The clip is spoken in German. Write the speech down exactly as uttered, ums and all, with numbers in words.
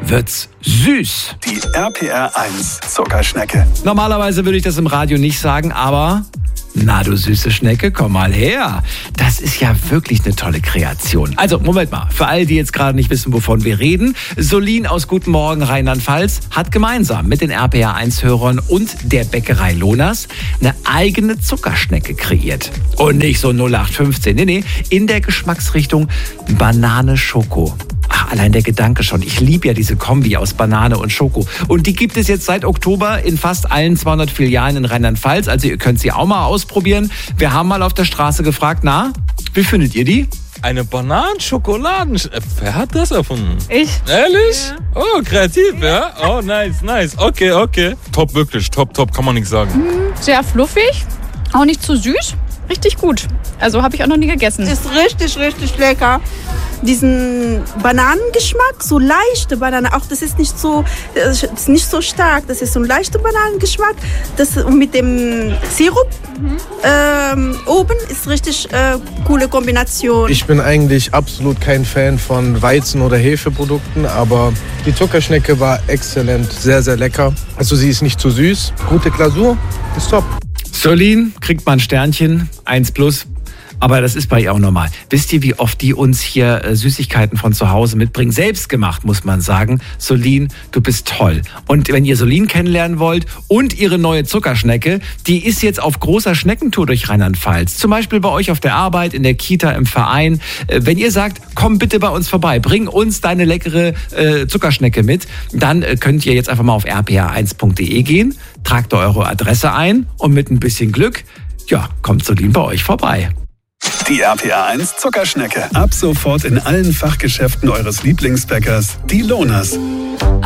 wird's süß. Die R P R eins Zuckerschnecke. Normalerweise würde ich das im Radio nicht sagen, aber... Na, du süße Schnecke, komm mal her. Das ist ja wirklich eine tolle Kreation. Also, Moment mal. Für alle, die jetzt gerade nicht wissen, wovon wir reden. Solin aus Guten Morgen Rheinland-Pfalz hat gemeinsam mit den R P R eins Hörern und der Bäckerei Lonas eine eigene Zuckerschnecke kreiert. Und nicht so null acht fünfzehn. Nee, nee. In der Geschmacksrichtung Banane-Schoko. Ach, allein der Gedanke schon. Ich liebe ja diese Kombi aus Banane und Schoko. Und die gibt es jetzt seit Oktober in fast allen zweihundert Filialen in Rheinland-Pfalz. Also ihr könnt sie auch mal ausprobieren. Wir haben mal auf der Straße gefragt, na, wie findet ihr die? Eine Bananenschokoladen... Wer hat das erfunden? Ich. Ehrlich? Ja. Oh, kreativ, ja? Oh, nice, nice. Okay, okay. Top, wirklich. Top, top. Kann man nichts sagen. Sehr fluffig. Auch nicht zu süß. Richtig gut. Also habe ich auch noch nie gegessen. Ist richtig, richtig lecker. Diesen Bananengeschmack, so leichte Banane, auch das ist nicht so, das ist nicht so stark, das ist so ein leichter Bananengeschmack. Das mit dem Sirup mhm. ähm, oben ist richtig äh, coole Kombination. Ich bin eigentlich absolut kein Fan von Weizen- oder Hefeprodukten, aber die Zuckerschnecke war exzellent, sehr, sehr lecker. Also sie ist nicht zu süß, gute Glasur, ist top. Solin kriegt mal ein Sternchen, eins plus. Aber das ist bei ihr auch normal. Wisst ihr, wie oft die uns hier äh, Süßigkeiten von zu Hause mitbringen? Selbst gemacht, muss man sagen. Solin, du bist toll. Und wenn ihr Solin kennenlernen wollt und ihre neue Zuckerschnecke, die ist jetzt auf großer Schneckentour durch Rheinland-Pfalz. Zum Beispiel bei euch auf der Arbeit, in der Kita, im Verein. Äh, wenn ihr sagt, komm bitte bei uns vorbei, bring uns deine leckere äh, Zuckerschnecke mit, dann äh, könnt ihr jetzt einfach mal auf r p r eins punkt d e gehen, tragt eure Adresse ein und mit ein bisschen Glück, ja, kommt Solin bei euch vorbei. Die R P R eins Zuckerschnecke. Ab sofort in allen Fachgeschäften eures Lieblingsbäckers, die Lonas.